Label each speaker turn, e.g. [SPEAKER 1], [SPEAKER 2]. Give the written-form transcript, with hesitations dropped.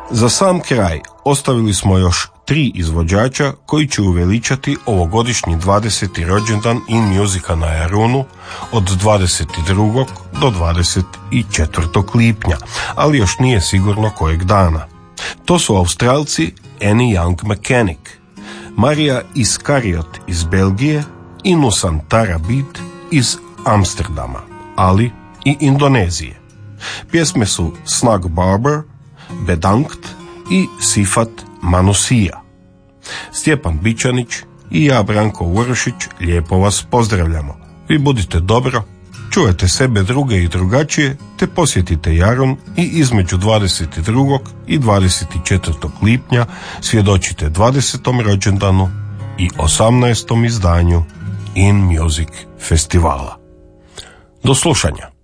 [SPEAKER 1] Za sam kraj ostavili smo još 3 izvođača koji će uveličati ovogodišnji 20. rođendan In Musica na Jarunu od 22. do 24. lipnja, ali još nije sigurno kojeg dana. To su Australci Annie Young Mechanic, Marija Iskariot iz Belgije i Nusantara Beat iz Amsterdama, ali i Indonezije. Pjesme su Snug Barber, Bedankt i Sifat Manusija. Stjepan Bičanić i ja, Branko Urošić, lijepo vas pozdravljamo. Vi budite dobro, čuvajte sebe, druge i drugačije, te posjetite Jarun i između 22. i 24. lipnja svjedočite 20. rođendanu i 18. izdanju In Music festivala. Do slušanja.